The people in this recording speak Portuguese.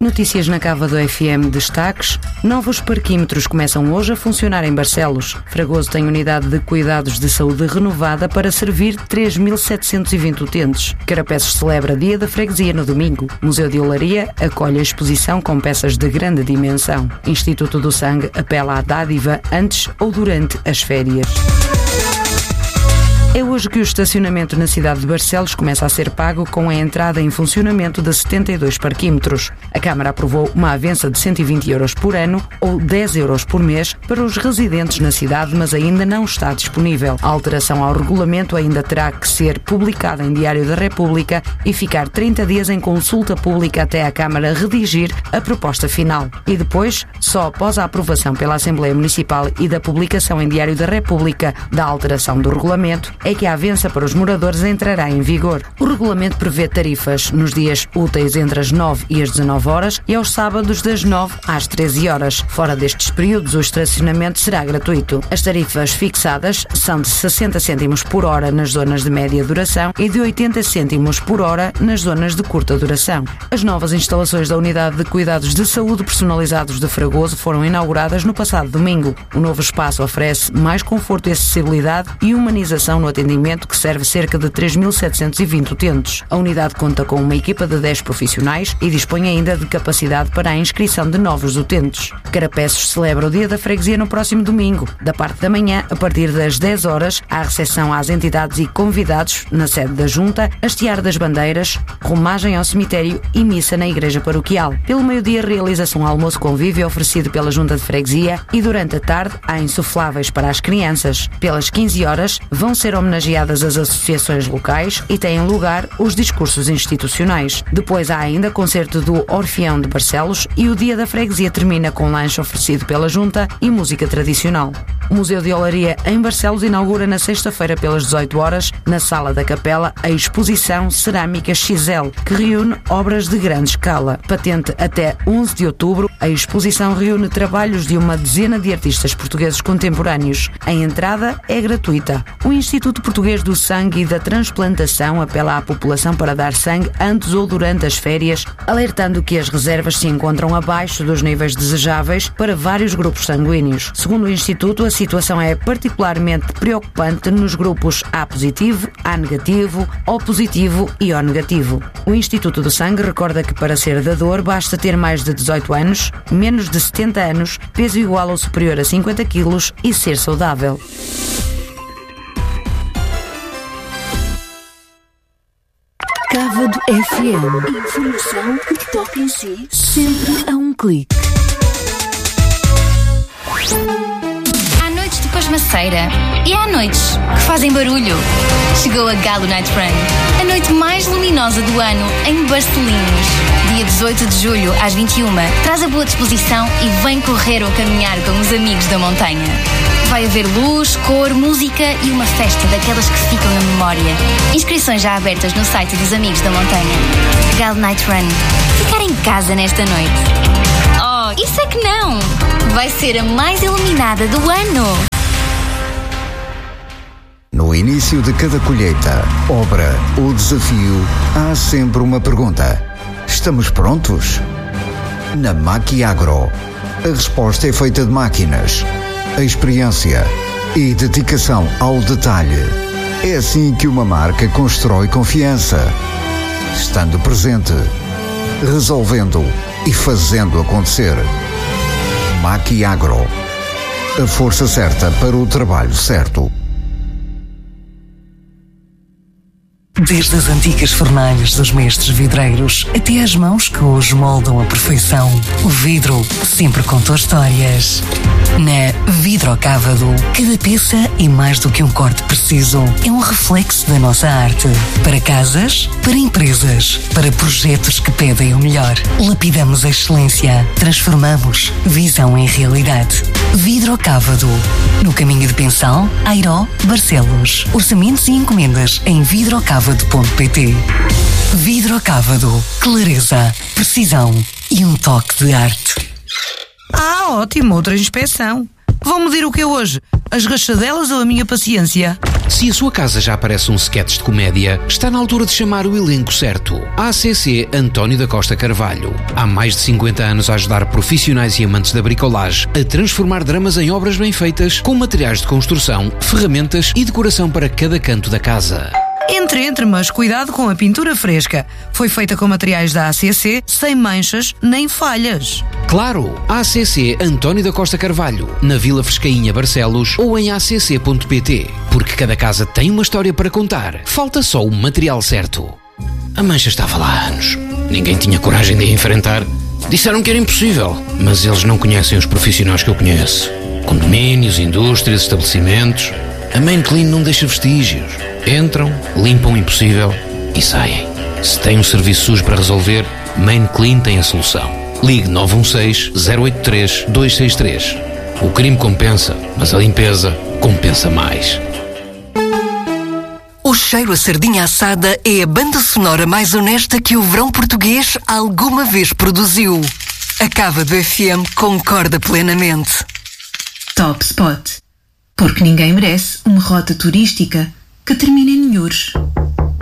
Notícias na Cávado FM. Destaques: novos parquímetros começam hoje a funcionar em Barcelos. Fragoso tem unidade de cuidados de saúde renovada para servir 3.720 utentes. Carapeços celebra Dia da Freguesia no domingo. Museu de Olaria acolhe a exposição com peças de grande dimensão. Instituto do Sangue apela à dádiva antes ou durante as férias. É hoje que o estacionamento na cidade de Barcelos começa a ser pago com a entrada em funcionamento de 72 parquímetros. A Câmara aprovou uma avença de 120 euros por ano ou 10 euros por mês para os residentes na cidade, mas ainda não está disponível. A alteração ao regulamento ainda terá que ser publicada em Diário da República e ficar 30 dias em consulta pública até a Câmara redigir a proposta final. E depois, só após a aprovação pela Assembleia Municipal e da publicação em Diário da República da alteração do regulamento, é que a avença para os moradores entrará em vigor. O regulamento prevê tarifas nos dias úteis entre as 9 e as 19 horas e aos sábados das 9 às 13 horas. Fora destes períodos, o estacionamento será gratuito. As tarifas fixadas são de 60 cêntimos por hora nas zonas de média duração e de 80 cêntimos por hora nas zonas de curta duração. As novas instalações da Unidade de Cuidados de Saúde Personalizados de Fragoso foram inauguradas no passado domingo. O novo espaço oferece mais conforto e acessibilidade e humanização no atendimento, que serve cerca de 3.720 utentes. A unidade conta com uma equipa de 10 profissionais e dispõe ainda de capacidade para a inscrição de novos utentes. Carapeços celebra o Dia da Freguesia no próximo domingo. Da parte da manhã, a partir das 10 horas, há recepção às entidades e convidados na sede da Junta, hastear das bandeiras, romagem ao cemitério e missa na igreja paroquial. Pelo meio-dia, realiza-se um almoço convívio oferecido pela Junta de Freguesia e durante a tarde há insufláveis para as crianças. Pelas 15 horas, vão ser homenageadas as associações locais e têm lugar os discursos institucionais. Depois há ainda concerto do Orfeão de Barcelos e o Dia da Freguesia termina com lanche oferecido pela Junta e música tradicional. O Museu de Olaria em Barcelos inaugura na sexta-feira pelas 18 horas, na Sala da Capela, a exposição Cerâmica XL, que reúne obras de grande escala. Patente até 11 de outubro, a exposição reúne trabalhos de uma dezena de artistas portugueses contemporâneos. A entrada é gratuita. O Instituto Português do Sangue e da Transplantação apela à população para dar sangue antes ou durante as férias, alertando que as reservas se encontram abaixo dos níveis desejáveis para vários grupos sanguíneos. Segundo o Instituto, a situação é particularmente preocupante nos grupos A positivo, A negativo, O positivo e O negativo. O Instituto do Sangue recorda que para ser dador basta ter mais de 18 anos, menos de 70 anos, peso igual ou superior a 50 kg e ser saudável. Cávado FM. Informação que toca em si, sempre a um clique. Há noites de pasmaceira e há noites que fazem barulho. Chegou a Galo Night Run, a noite mais luminosa do ano em Barcelinhos. Dia 18 de julho, às 21h, traz a boa disposição e vem correr ou caminhar com os amigos da montanha. Vai haver luz, cor, música e uma festa daquelas que ficam na memória. Inscrições já abertas no site dos Amigos da Montanha. Galo Night Run. Ficar em casa nesta noite. Oh, isso é que não! Vai ser a mais iluminada do ano. No início de cada colheita, obra ou desafio, há sempre uma pergunta. Estamos prontos? Na Maquiagro, a resposta é feita de máquinas, a experiência e dedicação ao detalhe. É assim que uma marca constrói confiança. Estando presente, resolvendo e fazendo acontecer. Maquiagro, a força certa para o trabalho certo. Desde as antigas fornalhas dos mestres vidreiros até às mãos que hoje moldam a perfeição, o vidro sempre contou histórias. Na Vidrocávado, cada peça é mais do que um corte preciso, é um reflexo da nossa arte. Para casas, para empresas, para projetos que pedem o melhor. Lapidamos a excelência, transformamos visão em realidade. Vidrocávado, no caminho de Pensal, Airó, Barcelos. Orçamentos e encomendas em vidrocávado.pt. Vidrocávado, clareza, precisão e um toque de arte. Ah, ótimo, outra inspeção. Vão medir o que é hoje? As rachadelas ou a minha paciência? Se a sua casa já parece um sketch de comédia, está na altura de chamar o elenco certo. ACC António da Costa Carvalho. Há mais de 50 anos a ajudar profissionais e amantes da bricolage a transformar dramas em obras bem feitas, com materiais de construção, ferramentas e decoração para cada canto da casa. Entre, mas cuidado com a pintura fresca. Foi feita com materiais da ACC, sem manchas nem falhas. Claro, ACC António da Costa Carvalho, na Vila Frescainha, Barcelos, ou em acc.pt. Porque cada casa tem uma história para contar. Falta só o material certo. A mancha estava lá há anos. Ninguém tinha coragem de a enfrentar. Disseram que era impossível, mas eles não conhecem os profissionais que eu conheço. Condomínios, indústrias, estabelecimentos. A Main Clean não deixa vestígios. Entram, limpam o impossível e saem. Se tem um serviço sujo para resolver, Main Clean tem a solução. Ligue 916-083-263. O crime compensa, mas a limpeza compensa mais. O Cheiro a Sardinha Assada é a banda sonora mais honesta que o verão português alguma vez produziu. A Cava do FM concorda plenamente. Top Spot. Porque ninguém merece uma rota turística que termine em Nhures.